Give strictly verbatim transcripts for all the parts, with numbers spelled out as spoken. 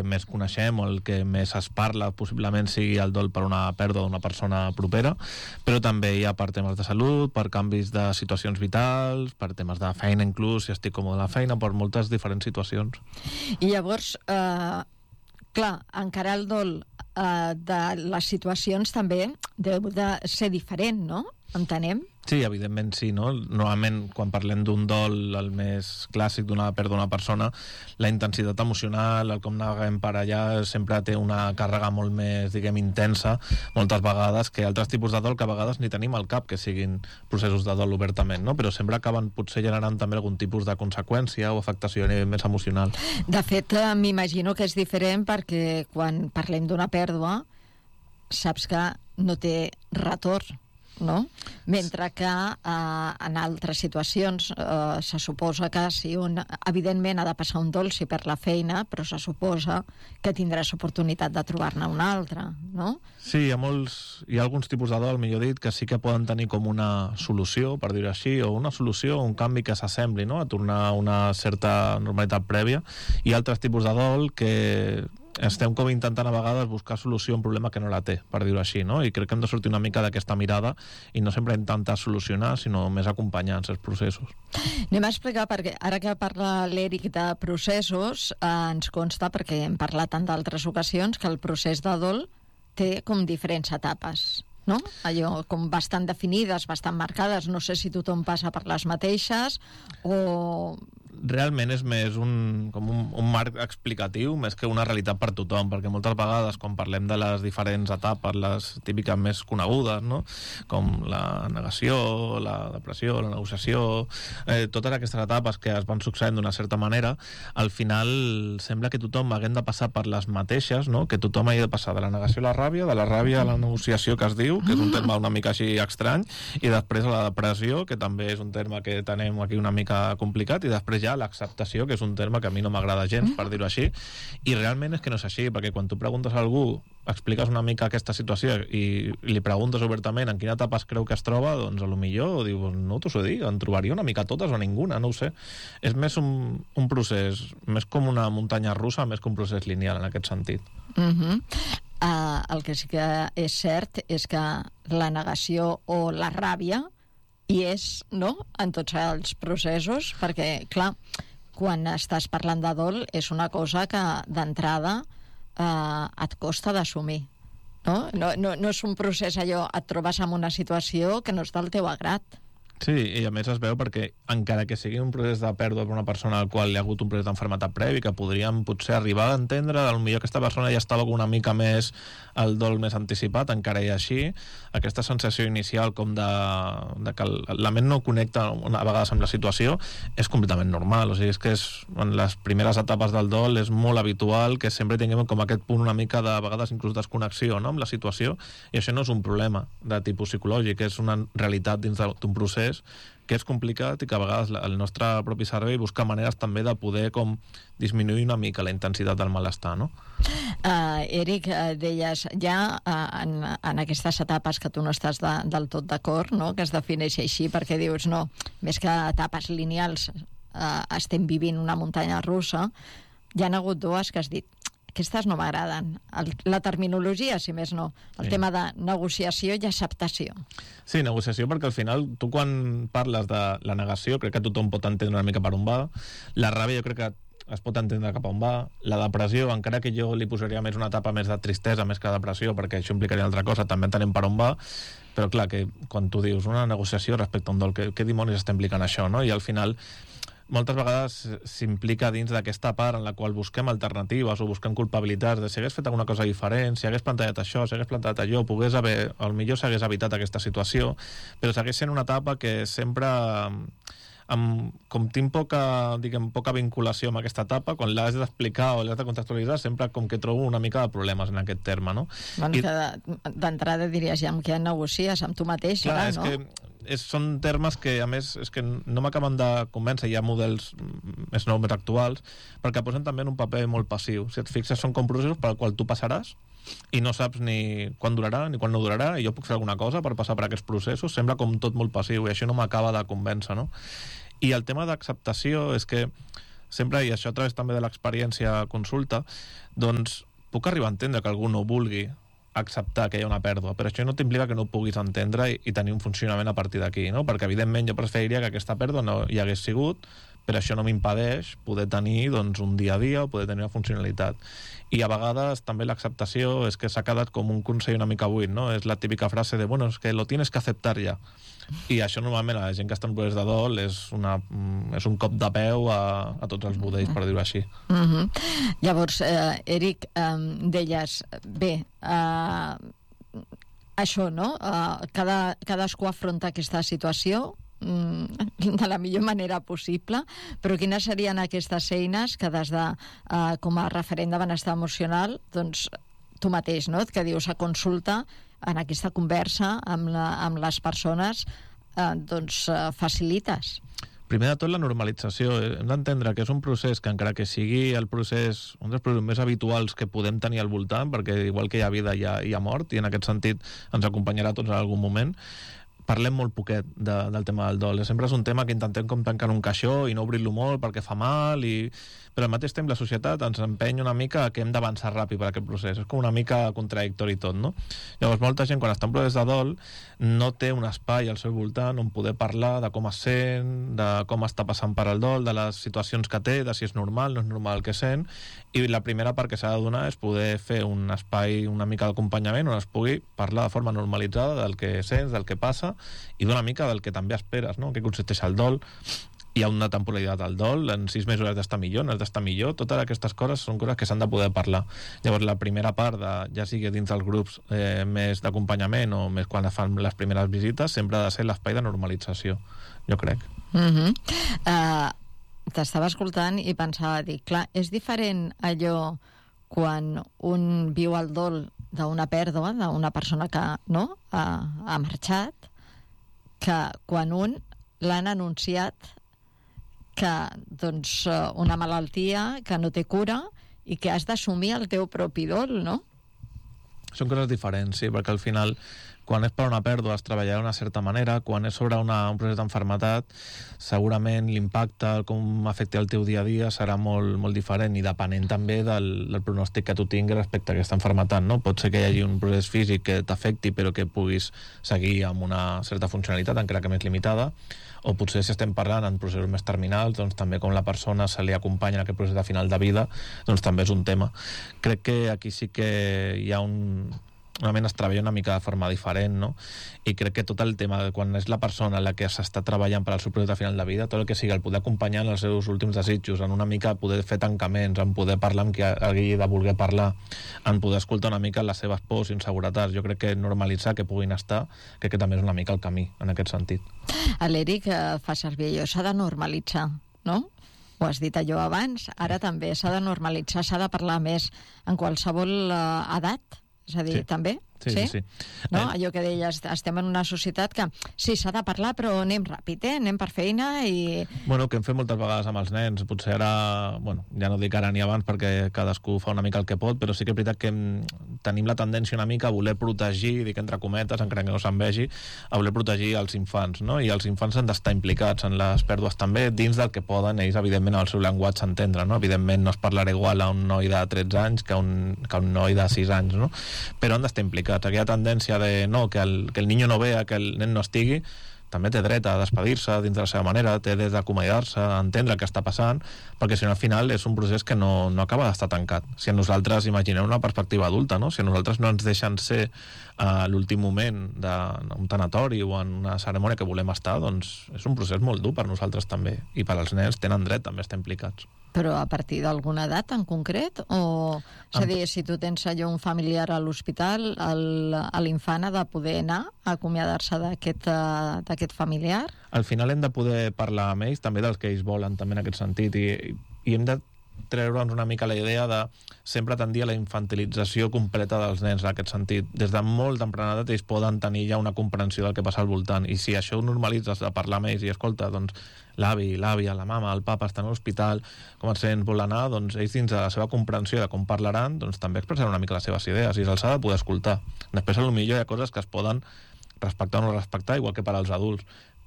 més coneixem o el que més es parla possiblement sigui el dol per una pèrdua d'una persona propera, però també hi ha per temes de salut, per canvis de situacions vitals, per temes de feina inclús, si estic còmode a la feina, per moltes diferents situacions. I llavors, eh, clar, encarar el dol eh, de les situacions també deu de ser diferent, no? Entenem? Sí, evidentment sí, no? Normalment, quan parlem d'un dol, el més clàssic d'una pèrdua d'una persona, la intensitat emocional, el com naveguem per allà, sempre té una càrrega molt més, diguem, intensa, moltes vegades, que altres tipus de dol que a vegades ni tenim al cap que siguin processos de dol obertament, no? Però sempre acaben potser generant també algun tipus de conseqüència o afectació a nivell més emocional. De fet, m'imagino que és diferent perquè quan parlem d'una pèrdua, saps que no té retorn, no? Mentre que eh, en altres situacions eh, se suposa que si un, evidentment ha de passar un dol si per la feina, però se suposa que tindràs oportunitat de trobar-ne una altra, no? Sí, hi ha molts, hi ha alguns tipus de dol, millor dit, que sí que poden tenir com una solució, per dir-ho així, o una solució, un canvi que s'assembli, no?, a tornar a una certa normalitat prèvia, i altres tipus de dol que estem com intentant a vegades buscar solució a un problema que no la té, per dir-ho així, no? I crec que hem de sortir una mica d'aquesta mirada i no sempre intentar solucionar, sinó més acompanyar en els processos. Anem a explicar, perquè ara que parla l'Eric de processos, eh, ens consta, perquè hem parlat en d'altres ocasions, que el procés de dol té com diferents etapes, no? Allò com bastant definides, bastant marcades, no sé si tothom passa per les mateixes o... Realment és més un, com un, un marc explicatiu més que una realitat per tothom, perquè moltes vegades quan parlem de les diferents etapes, les típiques més conegudes, no?, com la negació, la depressió, la negociació, eh, totes aquestes etapes que es van succeint d'una certa manera, al final sembla que tothom haguem de passar per les mateixes, no?, que tothom hagi de passar de la negació a la ràbia, de la ràbia a la negociació, que es diu, que és un terme una mica així estrany, i després a la depressió, que també és un terme que tenem aquí una mica complicat, i després ja l'acceptació, que és un terme que a mi no m'agrada gens, per dir-ho així, i realment és que no és així, perquè quan tu preguntes a algú, expliques una mica aquesta situació i li preguntes obertament en quina etapa es creu que es troba, doncs a lo millor diu, no t'ho sé dir, en trobaria una mica totes o ninguna, no ho sé. És més un, un procés, més com una muntanya russa, més que un procés lineal en aquest sentit. Uh-huh. Uh, el que sí que és cert és que la negació o la ràbia i és, no?, en tots els processos, perquè, clar, quan estàs parlant de dol és una cosa que d'entrada eh, et costa d'assumir, no? No, no? no és un procés allò, et trobes en una situació que no és del teu agrat. Sí, i a més es veu perquè encara que sigui un procés de pèrdua per una persona al qual hi ha hagut un procés d'enfermetat previ, que podríem potser arribar a entendre, potser aquesta persona ja estava una mica més el dol més anticipat, encara i així, aquesta sensació inicial com de, de que la ment no connecta a vegades amb la situació és completament normal, o sigui, és que és, en les primeres etapes del dol és molt habitual que sempre tinguem com aquest punt una mica de, a vegades inclús desconnexió, no?, amb la situació, i això no és un problema de tipus psicològic, és una realitat dins d'un procés que és complicat i que a vegades el nostre propi cervell busca maneres també de poder com disminuir una mica la intensitat del malestar, no? Uh, Eric, uh, deies ja uh, en, en aquestes etapes que tu no estàs de, del tot d'acord, no?, que es defineixi així, perquè dius, no, més que etapes lineals uh, estem vivint una muntanya russa, hi ha hagut dues que has dit, aquestes no m'agraden. El, la terminologia, si més no. El sí. tema de negociació i acceptació. Sí, negociació, perquè al final tu quan parles de la negació, crec que tothom pot entendre una mica per on va. La ràbia jo crec que es pot entendre cap on va. La depressió, encara que jo li posaria més una etapa més de tristesa més que de depressió, perquè això implicaria una altra cosa, també entenem per on va, però clar, que quan tu dius una negociació respecte a un dol, què, què dimonis està implicant això, no? I al final moltes vegades s'implica dins d'aquesta part en la qual busquem alternatives o busquem culpabilitats de si hagués fet alguna cosa diferent, si hagués plantejat això, si hagués plantejat allò, pogués haver, potser s'hagués evitat aquesta situació, però segueix sent una etapa que sempre, amb, com tinc poca, diguem, poca vinculació amb aquesta etapa, quan l'has d'explicar o l'has de contextualitzar, sempre com que trobo una mica de problemes en aquest terme, no? Bueno, I... que d'entrada diries ja amb què negocies, amb tu mateix, clar, ara, és no? Que és, són termes que a més és que no m'acaben de convèncer, hi ha models més nous, més actuals, perquè posen també en un paper molt passiu. Si et fixes, són com processos per al qual tu passaràs i no saps ni quan durarà ni quan no durarà, i jo puc fer alguna cosa per passar per aquests processos, sembla com tot molt passiu i això no m'acaba de convèncer, no? I el tema d'acceptació és que sempre, i això a través també de l'experiència consulta, doncs puc arribar a entendre que algú no vulgui acceptar que hi ha una pèrdua, però això no t'implica que no ho puguis entendre i, i tenir un funcionament a partir d'aquí, no? Perquè evidentment jo preferiria que aquesta pèrdua no hi hagués sigut, però això no m'impedeix poder tenir doncs, un dia a dia o poder tenir una funcionalitat. I a vegades també l'acceptació és que s'ha quedat com un consell una mica buit, no? És la típica frase de, bueno, es que lo tienes que aceptar ja. I això normalment a la gent que està en procés de dol és, una, és un cop de peu a, a tots els budells, per dir-ho així. Mm-hmm. Llavors, eh, Eric, eh, deies, bé, eh, això, no? Eh, cada, cadascú afronta aquesta situació de la millor manera possible, però quines serien aquestes eines que des de, eh, com a referent de benestar emocional, doncs tu mateix, no?, que dius a consulta, en aquesta conversa amb, la, amb les persones, eh, doncs eh, facilites? Primer de tot, la normalització. Hem d'entendre que és un procés que, encara que sigui el procés, un dels processos més habituals que podem tenir al voltant, perquè igual que hi ha vida hi ha, hi ha mort, i en aquest sentit ens acompanyarà tots en algun moment, parlem molt poquet de, del tema del dol. Sempre és un tema que intentem com tancar un caixó i no obrir-lo molt perquè fa mal, i... però al mateix temps la societat ens empeny una mica que hem d'avançar ràpid per aquest procés. És com una mica contradictori tot, no? Llavors, molta gent, quan està en procés de dol, no té un espai al seu voltant on poder parlar de com es sent, de com està passant per el dol, de les situacions que té, de si és normal, no és normal el que sent, i la primera part que s'ha de donar és poder fer un espai una mica d'acompanyament on es pugui parlar de forma normalitzada del que sents, del que passa, i d'una mica del que també esperes, no? Què consisteix el dol, hi ha una temporalitat al dol, en sis mesos has d'estar millor, no has d'estar millor, totes aquestes coses són coses que s'han de poder parlar. Llavors la primera part, de, ja sigui dins dels grups eh, més d'acompanyament o més quan fan les primeres visites, sempre ha de ser l'espai de normalització, jo crec. Mm-hmm. uh, T'estava escoltant i pensava, dir, clar, és diferent allò quan un viu el dol d'una pèrdua, d'una persona que no ha, ha marxat, que quan un l'han anunciat que doncs, una malaltia que no té cura i que has d'assumir el teu propi dol, no? Són coses diferents, sí, perquè al final, quan és per una pèrdua es treballa d'una certa manera, quan és sobre una, un procés d'enfermetat, segurament l'impacte, com afecta el teu dia a dia, serà molt, molt diferent, i depenent també del, del pronòstic que tu tinguis respecte a aquesta enfermetat, no? Pot ser que hi hagi un procés físic que t'afecti però que puguis seguir amb una certa funcionalitat, encara que més limitada, o potser si estem parlant en processos més terminals, doncs també com la persona se li acompanya en aquest procés de final de vida, doncs també és un tema. Crec que aquí sí que hi ha un... normalment es treballa una mica de forma diferent, no? I crec que tot el tema de quan és la persona la que s'està treballant per al seu projecte final de vida, tot el que sigui el poder acompanyar en els seus últims desitjos, en una mica poder fer tancaments, en poder parlar amb qui hagi de voler parlar, en poder escoltar una mica les seves pors i inseguretats, jo crec que normalitzar que puguin estar, crec que també és una mica el camí en aquest sentit. L'Eric fa servir allò, s'ha de normalitzar, no? Ho has dit allò abans, ara també s'ha de normalitzar, s'ha de parlar més en qualsevol uh, edat, és a dir, sí. també? Sí, sí, sí. No? Allò que deies, estem en una societat que sí, s'ha de parlar, però anem ràpid, eh? Anem per feina i... Bueno, que hem fet moltes vegades amb els nens, potser ara, bueno, ja no dic ara ni abans perquè cadascú fa una mica el que pot, però sí que és veritat que tenim la tendència una mica a voler protegir, dic entre cometes, encara que no se'n vegi, a voler protegir els infants, no? I els infants han d'estar implicats en les pèrdues també, dins del que poden ells, evidentment, el seu llenguatge entendre, no? Evidentment no es parlarà igual a un noi de tretze anys que a un, que a un noi de sis anys, no? Però han d'estar implicats. Aquella tendència de no, que el, que el niño no vea, que el nen no estigui, també té dret a despedir-se dins de la seva manera, té dret d'acomiadar-se, a entendre el que està passant, perquè si no al final és un procés que no, no acaba d'estar tancat. Si a nosaltres, imaginem una perspectiva adulta, no? Si a nosaltres no ens deixen ser a l'últim moment d'un tanatori o en una cerimònia que volem estar, doncs és un procés molt dur per nosaltres també, i per als nens tenen dret també a estar implicats. Però a partir d'alguna edat en concret? O, és a dir, si tu tens allò un familiar a l'hospital, l'infant ha de poder anar a acomiadar-se d'aquest familiar? Al final hem de poder parlar amb ells, també dels que ells volen, també en aquest sentit, i, i hem de treure'ns una mica la idea de sempre tendir a la infantilització completa dels nens en aquest sentit. Des de molt temprana edat ells poden tenir ja una comprensió del que passa al voltant, i si això ho normalitzes de parlar amb ells i escolta, doncs l'avi, l'àvia, la mama, el papa estan a l'hospital, com et sents, vol anar, doncs ells dins de la seva comprensió de com parlaran, doncs també expressaran una mica les seves idees i se'ls ha de poder escoltar. Després, potser hi ha coses que es poden respectar o no respectar, igual que per als adults,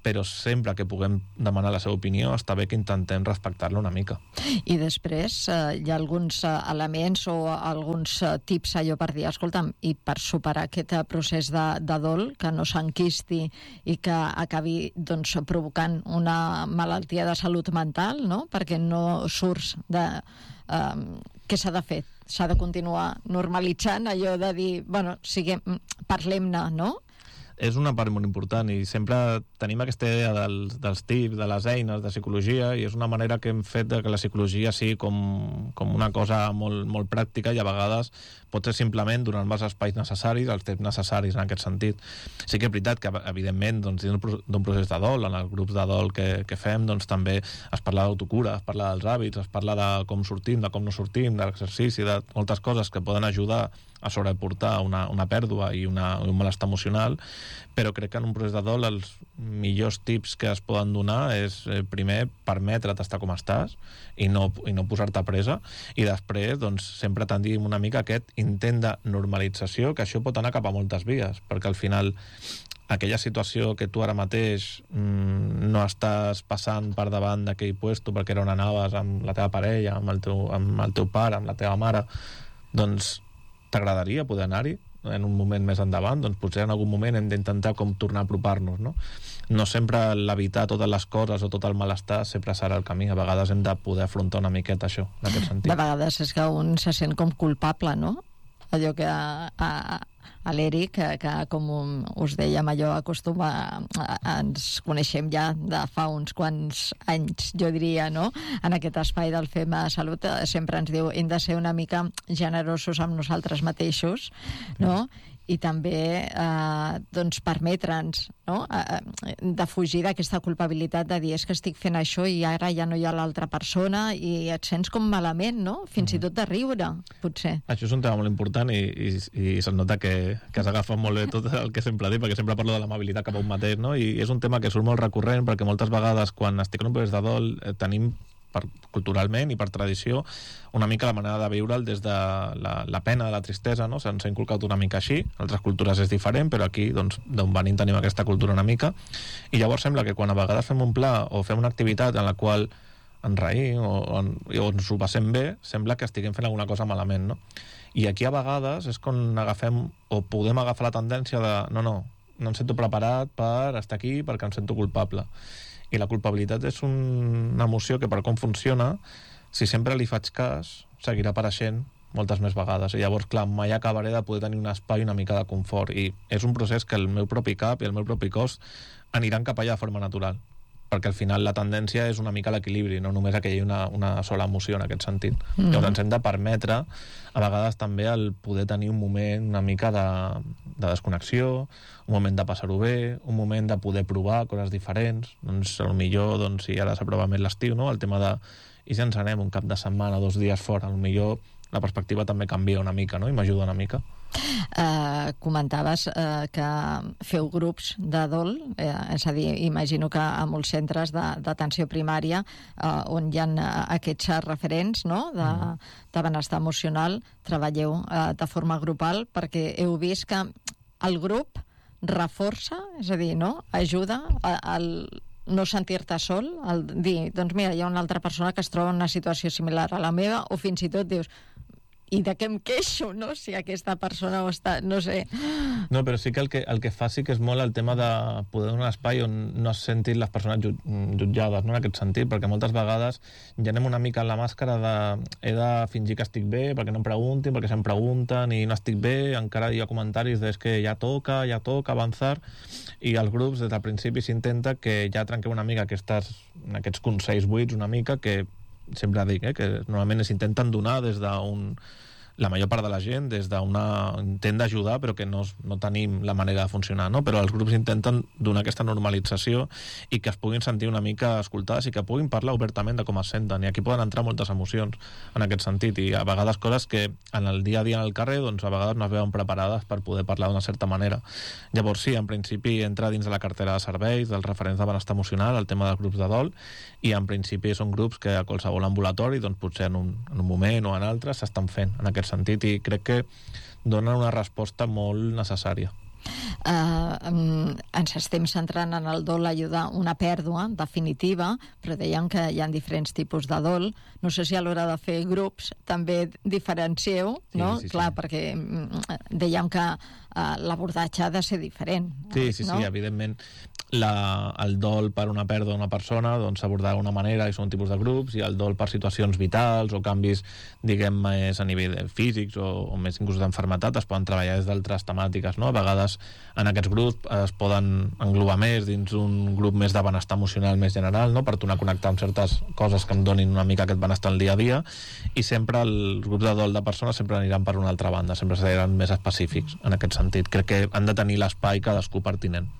però sempre que puguem demanar la seva opinió està bé que intentem respectar-la una mica. I després eh, hi ha alguns eh, elements o alguns eh, tips allò per dir, escolta'm, i per superar aquest eh, procés de, de dol, que no s'enquisti i que acabi doncs, provocant una malaltia de salut mental, no? Perquè no surts de... Eh, què s'ha de fer? S'ha de continuar normalitzant allò de dir, bueno, siguem, parlem-ne, no? És una part molt important i sempre tenim aquesta idea dels, dels tips, de les eines de psicologia, i és una manera que hem fet de que la psicologia sigui com, com una cosa molt, molt pràctica, i a vegades pot ser simplement donant els espais necessaris, els temps necessaris en aquest sentit. Sí que és veritat que, evidentment, doncs, dins d'un procés de dol, en els grups de dol que, que fem, doncs, també es parla d'autocura, es parla dels hàbits, es parla de com sortim, de com no sortim, de l'exercici, de moltes coses que poden ajudar a sobreportar una, una pèrdua i una, un malestar emocional, però crec que en un procés de dol els millors tips que es poden donar és, eh, primer, permetre't estar com estàs i no, i no posar-te presa, i després, doncs, sempre tendim una mica aquest intent de normalització, que això pot anar cap a moltes vies, perquè al final aquella situació que tu ara mateix mmm, no estàs passant per davant d'aquell puesto perquè era on anaves amb la teva parella, amb el teu, amb el teu pare, amb la teva mare, doncs t'agradaria poder anar-hi en un moment més endavant, doncs potser en algun moment hem d'intentar com tornar a apropar-nos, no? No sempre l'evitar totes les coses o tot el malestar sempre serà el camí, a vegades hem de poder afrontar una miqueta això, en aquest sentit. De vegades és que un se sent com culpable, no? Allò que a, a, a l'Eric, que, que com us dèiem, allò acostuma a, a, ens coneixem ja de fa uns quants anys, jo diria, no? En aquest espai del FEMA Salut sempre ens diu hem de ser una mica generosos amb nosaltres mateixos, no? I també eh, doncs permetre'ns, no? eh, de fugir d'aquesta culpabilitat de dir és que estic fent això i ara ja no hi ha l'altra persona i et sents com malament, no? Fins mm. i tot de riure, potser. Això és un tema molt important i, i, i se'n nota que, que s'agafa molt bé tot el que sempre dic, perquè sempre parlo de l'amabilitat cap a un mateix, no? I és un tema que surt molt recurrent perquè moltes vegades quan estic en un procés de dol eh, tenim per, culturalment i per tradició una mica la manera de viure'l des de la, la pena, la tristesa, no? Se'ns ha inculcat una mica així, en altres cultures és diferent, però aquí, doncs, d'on venim tenim aquesta cultura una mica, i llavors sembla que quan a vegades fem un pla o fem una activitat en la qual ens raïm o, o, o ens ho passem bé, sembla que estiguem fent alguna cosa malament, no? I aquí a vegades és quan agafem o podem agafar la tendència de no, no, no em sento preparat per estar aquí perquè em sento culpable. I la culpabilitat és un, una emoció que per com funciona, si sempre li faig cas, seguirà apareixent moltes més vegades. I llavors, clar, mai acabaré de poder tenir un espai una mica de confort. I és un procés que el meu propi cap i el meu propi cos aniran cap allà de forma natural. Perquè al final la tendència és una mica l'equilibri, no només que hi hagi una, una sola emoció en aquest sentit. Mm. Llavors ens hem de permetre a vegades també el poder tenir un moment una mica de, de desconnexió, un moment de passar-ho bé, un moment de poder provar coses diferents. Doncs potser doncs, si ara s'aprova més l'estiu, no? El tema de i si ens anem un cap de setmana, dos dies fora, potser la perspectiva també canvia una mica, no? I m'ajuda una mica. Uh, comentaves uh, que feu grups de dol, eh, és a dir, imagino que a molts centres d'atenció primària uh, on hi ha uh, aquests referents, no? de, mm. de benestar emocional, treballeu uh, de forma grupal perquè heu vist que el grup reforça, és a dir, no? Ajuda al no sentir-te sol, al dir, doncs mira, hi ha una altra persona que es troba en una situació similar a la meva, o fins i tot dius, i de què em queixo, no? Si aquesta persona ho està, no sé. No, però sí que el que, el que fa sí que és molt el tema de poder donar un espai on no es sentin les persones jutjades, no? En aquest sentit, perquè moltes vegades ja anem una mica en la màscara de he de fingir que estic bé perquè no em preguntin, perquè se'm pregunten i no estic bé, encara hi ha comentaris de que ja toca, ja toca avançar, i els grups des del principi s'intenta que ja trenquem una mica aquestes, aquests consells buits una mica que sempre dic, eh, que normalment s'intenten donar des d'un la major part de la gent des d'un intent d'ajudar però que no, no tenim la manera de funcionar, no? Però els grups intenten donar aquesta normalització i que es puguin sentir una mica escoltades i que puguin parlar obertament de com es senten, i aquí poden entrar moltes emocions en aquest sentit, i a vegades coses que en el dia a dia en el carrer doncs a vegades no es veuen preparades per poder parlar d'una certa manera. Llavors sí, en principi entra dins de la cartera de serveis dels referents de benestar emocional el tema dels grups de dol, i en principi són grups que a qualsevol ambulatori doncs potser en un, en un moment o en altre s'estan fent en aquest sentit, i crec que donen una resposta molt necessària. Uh, ens estem centrant en el dol ajudar una pèrdua definitiva, però dèiem que hi ha diferents tipus de dol. No sé si a l'hora de fer grups també diferencieu, sí, no? Sí, Clar, sí. perquè dèiem que uh, l'abordatge ha de ser diferent. Sí, sí, no? sí, evidentment la, el dol per una pèrdua d'una persona doncs s'aborda d'una manera i són tipus de grups, i el dol per situacions vitals o canvis, diguem, més a nivell físics o, o més inclús d'enfermetat es poden treballar des d'altres temàtiques, no? A vegades en aquests grups es poden englobar més dins un grup més de benestar emocional més general, no? Per tornar a connectar amb certes coses que em donin una mica aquest benestar al dia a dia, i sempre els grups de dol de persones sempre aniran per una altra banda, sempre seran més específics en aquest sentit. Crec que han de tenir l'espai cadascú pertinent.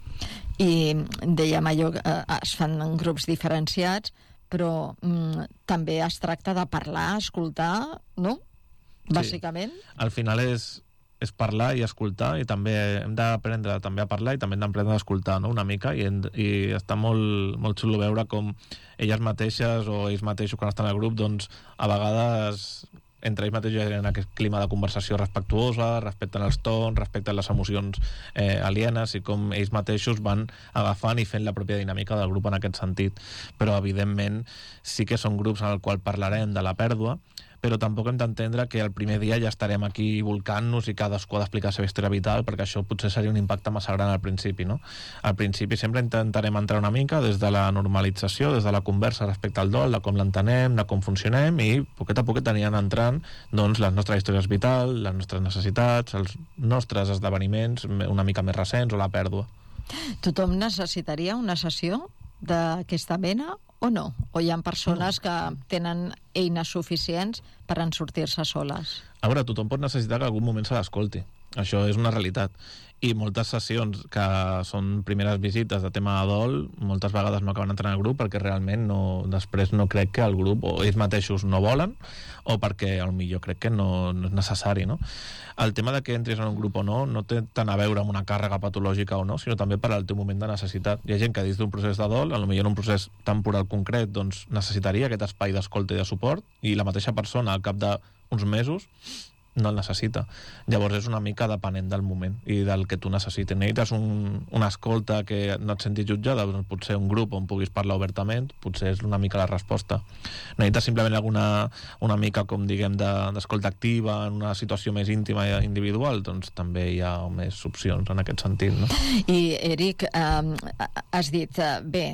I dèiem allò, eh, es fan en grups diferenciats, però mm, també es tracta de parlar, escoltar, no? Bàsicament. Sí. Al final és, és parlar i escoltar, i també hem d'aprendre també a parlar i també hem d'aprendre a escoltar, no? Una mica, i, i està molt, molt xulo veure com elles mateixes o ells mateixos quan estan al grup, doncs a vegades entre ells mateixos hi ha aquest clima de conversació respectuosa, respecten els tons, respecten les emocions eh, alienes, i com ells mateixos van agafant i fent la pròpia dinàmica del grup en aquest sentit. Però, evidentment, sí que són grups en el qual parlarem de la pèrdua, però tampoc hem d'entendre que el primer dia ja estarem aquí volcant-nos i cadascú ha d'explicar la seva història vital, perquè això potser seria un impacte massa gran al principi, no? Al principi sempre intentarem entrar una mica des de la normalització, des de la conversa respecte al dol, de com l'entenem, de com funcionem, i poquet a poquet aniran entrant doncs, les nostres històries vitals, les nostres necessitats, els nostres esdeveniments una mica més recents o la pèrdua. Tothom necessitaria una sessió d'aquesta mena o no? O hi ha persones que tenen eines suficients per en sortir-se soles? A veure, tothom pot necessitar que en algun moment se l'escolti. Això és una realitat. I moltes sessions que són primeres visites de tema de dol, moltes vegades no acaben entrant al grup perquè realment no, després no crec que el grup, o ells mateixos no volen, o perquè potser crec que no, no és necessari, no? El tema de que entris en un grup o no no té tant a veure amb una càrrega patològica o no, sinó també per al teu moment de necessitat. Hi ha gent que dins d'un procés de dol, potser en un procés temporal concret, doncs necessitaria aquest espai d'escolta i de suport, i la mateixa persona al cap d'uns mesos no el necessita. Llavors és una mica depenent del moment i del que tu necessites. Necessites un, una escolta que no et sentis jutjada, doncs potser un grup on puguis parlar obertament, potser és una mica la resposta. Necessites simplement alguna una mica, com diguem, d'escolta de, activa en una situació més íntima i individual, doncs també hi ha més opcions en aquest sentit, no? I, Eric, eh, has dit, eh, bé,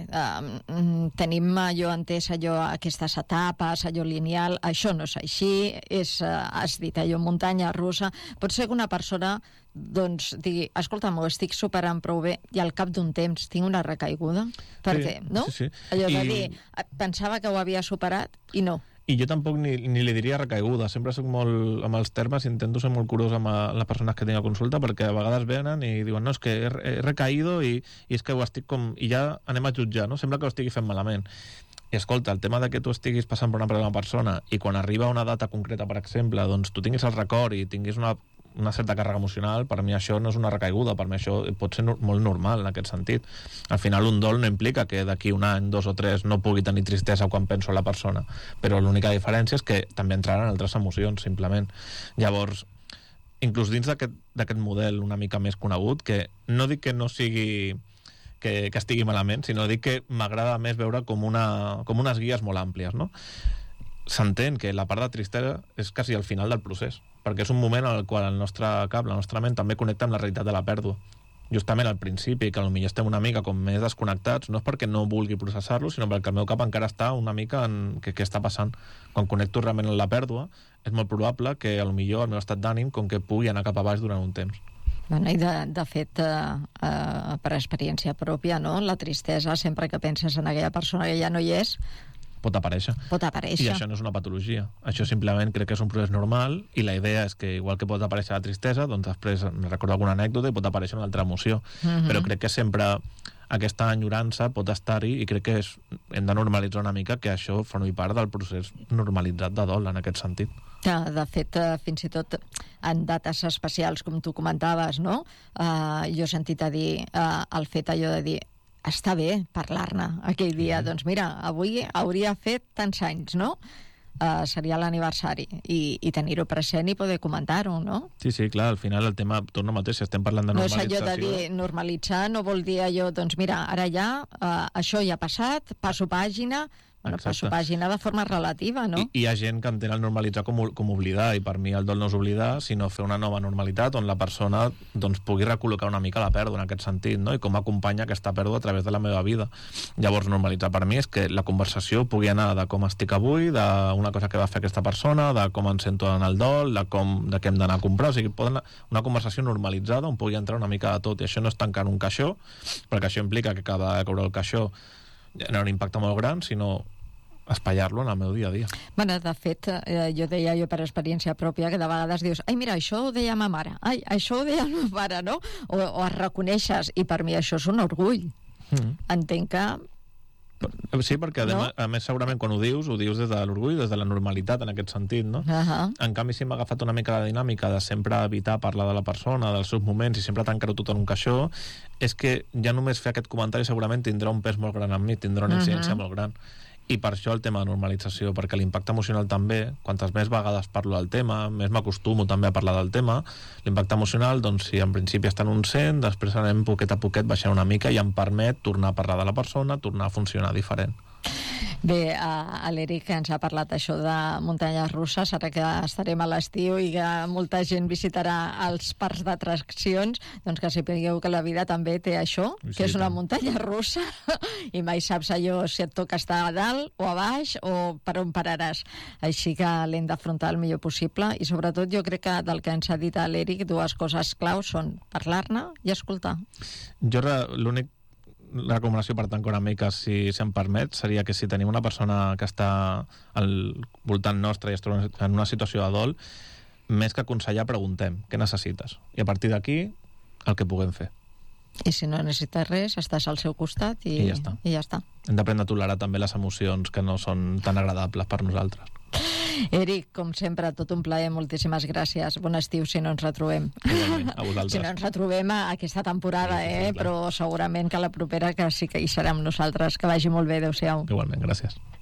eh, tenim allò entès, allò, aquestes etapes, allò lineal, això no és així, és, eh, has dit allò muntanya russa. Pot ser que una persona doncs digui, escolta, m'ho estic superant prou bé, i al cap d'un temps tinc una recaiguda, perquè, sí, no? Sí, sí. Allò de I... dir, pensava que ho havia superat i no. I jo tampoc ni, ni li diria recaiguda, sempre soc molt amb els termes, intento ser molt curós amb a, les persones que tinc a consulta, perquè a vegades venen i diuen, no, és que he, he recaído i, i és que ho estic com... i ja anem a jutjar, no? Sembla que ho estigui fent malament. I escolta, el tema de que tu estiguis passant per una problema persona i quan arriba una data concreta, per exemple, doncs tu tinguis el record i tinguis una, una certa càrrega emocional, per mi això no és una recaiguda, per mi això pot ser no, molt normal en aquest sentit. Al final un dol no implica que d'aquí un any, dos o tres no pugui tenir tristesa quan penso en la persona, però l'única diferència és que també entraran altres emocions, simplement. Llavors, inclús dins d'aquest model una mica més conegut, que no dic que no sigui... Que, que estigui malament, sinó dic que m'agrada més veure com, una, com unes guies molt àmplies, no? S'entén que la part de tristesa és quasi al final del procés, perquè és un moment en el qual el nostre cap, la nostra ment, també connecta amb la realitat de la pèrdua. Justament al principi, que potser estem una mica com més desconnectats, no és perquè no vulgui processar-lo, sinó perquè el meu cap encara està una mica en què, què està passant. Quan connecto realment amb la pèrdua, és molt probable que potser el meu estat d'ànim com que pugui anar cap a baix durant un temps. Bueno, i de, de fet, eh, eh, per experiència pròpia, no? La tristesa, sempre que penses en aquella persona que ja no hi és, pot aparèixer. Pot aparèixer. I això no és una patologia. Això simplement crec que és un procés normal, i la idea és que, igual que pot aparèixer la tristesa, doncs després em recordo alguna anècdota i pot aparèixer una altra emoció. Uh-huh. Però crec que sempre aquesta enyorança pot estar-hi, i crec que és, hem de normalitzar una mica que això formi part del procés normalitzat de dol, en aquest sentit. De fet, fins i tot en dates especials, com tu comentaves, no? Uh, jo he sentit a dir uh, el fet allò de dir està bé parlar-ne aquell dia, mm. doncs mira, avui hauria fet tants anys, no? uh, seria l'aniversari i, i tenir-ho present i poder comentar-ho, no? Sí, sí, clar, al final el tema, torno mateix, si estem parlant de No és normalització... allò de dir normalitzar, no vol dir allò, doncs mira, ara ja, uh, això ja ha passat, passo pàgina... Bueno, passo pàgina de forma relativa, no? I hi ha gent que entén el normalitzar com, com oblidar, i per mi el dol no és oblidar, sinó fer una nova normalitat on la persona doncs, pugui recol·locar una mica la pèrdua en aquest sentit, no? I com acompanya aquesta pèrdua a través de la meva vida. Llavors, normalitzar per mi és que la conversació pugui anar de com estic avui, d'una cosa que va fer aquesta persona, de com em sento en el dol, de, com, de què hem d'anar a comprar, o sigui, poden, una conversació normalitzada on pugui entrar una mica de tot, i això no és tancar un caixó, perquè això implica que cada vegada que obre el caixó genera un impacte molt gran, sinó espaiar-lo en el meu dia a dia. Bueno, de fet, eh, jo deia jo per experiència pròpia que de vegades dius, ai, mira, això ho deia ma mare, ai, això ho deia ma mare, no? O, o es reconeixes, i per mi això és un orgull. Mm. Entenc que... Sí, perquè no? a més segurament quan ho dius, ho dius des de l'orgull, des de la normalitat en aquest sentit, no? Uh-huh. En canvi, si m'ha agafat una mica la dinàmica de sempre evitar parlar de la persona, dels seus moments i sempre tancar-ho tot en un caixó, és que ja només fer aquest comentari segurament tindrà un pes molt gran en mi, tindrà una incidència uh-huh. molt gran. I per això el tema de normalització, perquè l'impacte emocional també, quantes més vegades parlo del tema, més m'acostumo també a parlar del tema, l'impacte emocional, doncs si en principi està en un cent, després anem poquet a poquet baixant una mica i em permet tornar a parlar de la persona, tornar a funcionar diferent. Bé, a l'Eric ens ha parlat això de muntanyes russes, ara que estarem a l'estiu i que molta gent visitarà els parcs d'atraccions, doncs que sapigueu que la vida també té això, sí, que és una muntanya russa i mai saps allò si et toca estar a dalt o a baix o per on pararàs. Així que l'hem d'afrontar el millor possible i sobretot jo crec que del que ens ha dit l'Eric, dues coses claus són parlar-ne i escoltar. Jo l'únic la recomanació per tant una mica, si se'm permet, seria que si tenim una persona que està al voltant nostre i es troba en una situació de dol, més que aconsellar, preguntem què necessites, i a partir d'aquí el que puguem fer. I si no necessites res, estàs al seu costat i, I ja està. I ja està. Hem d'aprendre a tolerar també les emocions que no són tan agradables per nosaltres. Eric, com sempre, tot un plaer, moltíssimes gràcies. Bon estiu, si no ens retrobem. Igualment, a vosaltres. Si no ens retrobem a aquesta temporada, sí, eh? Però segurament que la propera que sí que hi serem nosaltres. Que vagi molt bé, adéu-siau. Igualment, gràcies.